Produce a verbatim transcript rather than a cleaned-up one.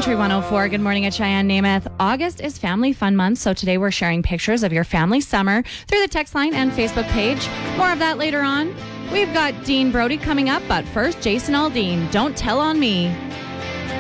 Country one oh four, good morning at Cheyenne Namath. August is Family Fun Month, so today we're sharing pictures of your family summer through the text line and Facebook page. More of that later on. We've got Dean Brody coming up, but first, Jason Aldean, Don't Tell on Me.